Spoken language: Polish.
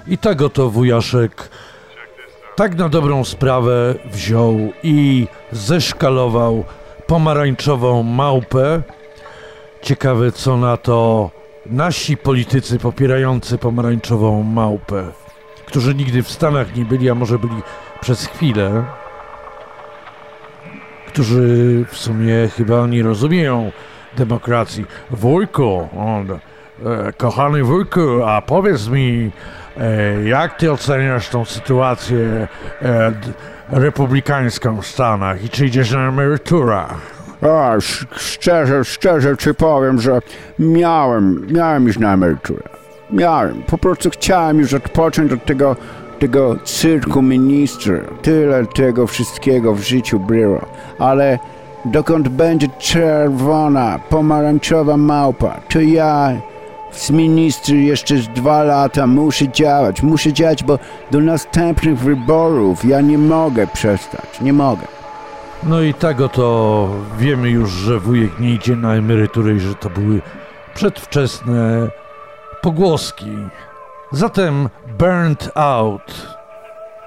I tego to wujaszek tak na dobrą sprawę wziął i zeszkalował pomarańczową małpę. Ciekawe, co na to nasi politycy popierający pomarańczową małpę, którzy nigdy w Stanach nie byli, a może byli przez chwilę, którzy w sumie chyba nie rozumieją demokracji. Wujku, kochany wujku, a powiedz mi, jak ty oceniasz tą sytuację republikańską w Stanach i czy idziesz na emeryturę? Szczerze ci powiem, że miałem już na emeryturę. Po prostu chciałem już odpocząć od tego cyrku ministra. Tyle tego wszystkiego w życiu było. Ale dokąd będzie czerwona, pomarańczowa małpa, to ja z ministry jeszcze z 2 lata muszę działać, bo do następnych wyborów ja nie mogę przestać, nie mogę. No i tego to wiemy już, że wujek nie idzie na emeryturę i że to były przedwczesne pogłoski. Zatem Burnt Out